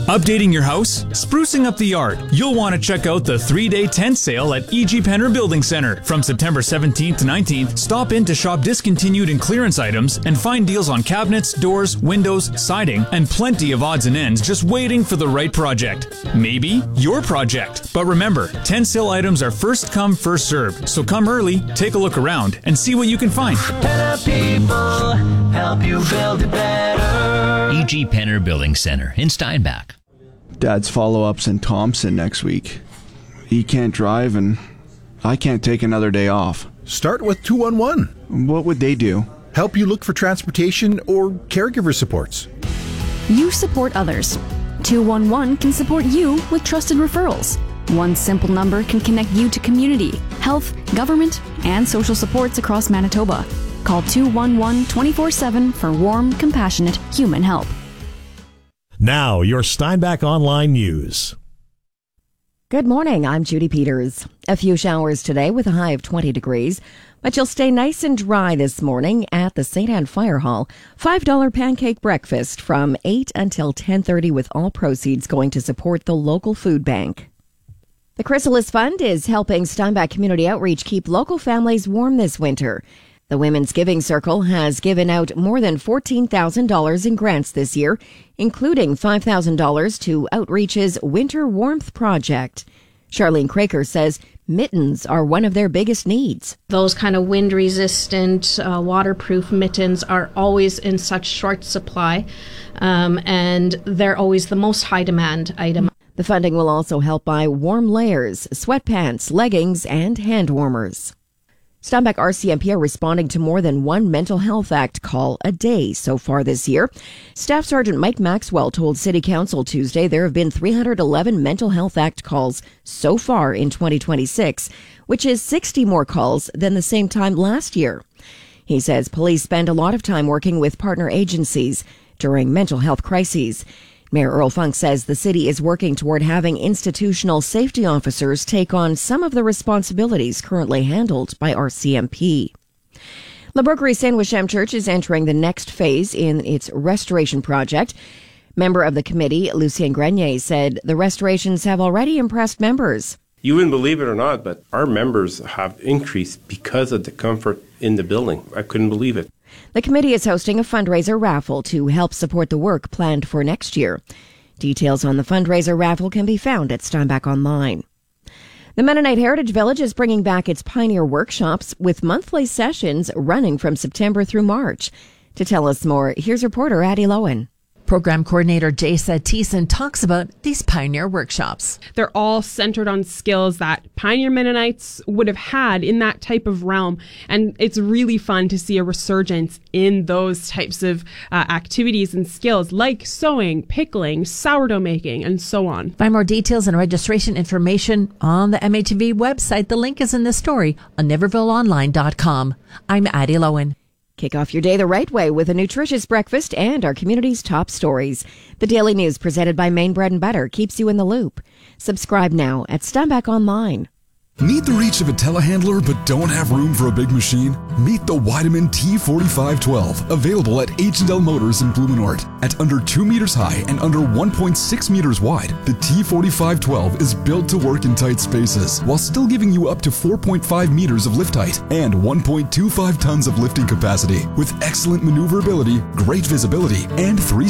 Updating your house? Sprucing up the yard? You'll want to check out the 3-day tent sale at E.G. Penner Building Center. From September 17th to 19th, stop in to shop discontinued and clearance items and find deals on cabinets, doors, windows, siding, and plenty of odds and ends just waiting for the right project. Maybe your project. But remember, tent sale items are first come, first served. So come early, take a look around, and see what you can find. Penner people help you build it better. E.G. Penner Building Center in Steinbach. Dad's follow-ups in Thompson next week. He can't drive and I can't take another day off. Start with 211. What would they do? Help you look for transportation or caregiver supports. You support others. 211 can support you with trusted referrals. One simple number can connect you to community, health, government, and social supports across Manitoba. Call 211 24/7 for warm, compassionate human help. Now, your Steinbach Online News. Good morning, I'm Judy Peters. A few showers today with a high of 20 degrees, but you'll stay nice and dry this morning at the St. Anne Fire Hall. $5 pancake breakfast from 8 until 10:30 with all proceeds going to support the local food bank. The Chrysalis Fund is helping Steinbach Community Outreach keep local families warm this winter. The Women's Giving Circle has given out more than $14,000 in grants this year, including $5,000 to Outreach's Winter Warmth Project. Charlene Craker says mittens are one of their biggest needs. Those kind of wind-resistant, waterproof mittens are always in such short supply, and they're always the most high-demand item. The funding will also help buy warm layers, sweatpants, leggings, and hand warmers. Steinbach RCMP are responding to more than one Mental Health Act call a day so far this year. Staff Sergeant Mike Maxwell told City Council Tuesday there have been 311 Mental Health Act calls so far in 2026, which is 60 more calls than the same time last year. He says police spend a lot of time working with partner agencies during mental health crises. Mayor Earl Funk says the city is working toward having institutional safety officers take on some of the responsibilities currently handled by RCMP. La Broquerie Saint Wisham Church is entering the next phase in its restoration project. Member of the committee, Lucien Grenier, said the restorations have already impressed members. You wouldn't believe it or not, but our members have increased because of the comfort in the building. I couldn't believe it. The committee is hosting a fundraiser raffle to help support the work planned for next year. Details on the fundraiser raffle can be found at Steinbach Online. The Mennonite Heritage Village is bringing back its Pioneer Workshops with monthly sessions running from September through March. To tell us more, here's reporter Addie Lowen. Program Coordinator Jaysa Thiessen talks about these Pioneer Workshops. They're all centered on skills that Pioneer Mennonites would have had in that type of realm. And it's really fun to see a resurgence in those types of activities and skills like sewing, pickling, sourdough making, and so on. Find more details and registration information on the MHV website. The link is in the story on NivervilleOnline.com. I'm Addie Lowen. Kick off your day the right way with a nutritious breakfast and our community's top stories. The Daily News presented by Maine Bread and Butter keeps you in the loop. Subscribe now at Steinbach Online. Need the reach of a telehandler but don't have room for a big machine? Meet the Weidemann T4512, available at H&L Motors in Blumenort. At under 2 meters high and under 1.6 meters wide, the T4512 is built to work in tight spaces while still giving you up to 4.5 meters of lift height and 1.25 tons of lifting capacity with excellent maneuverability, great visibility, and 3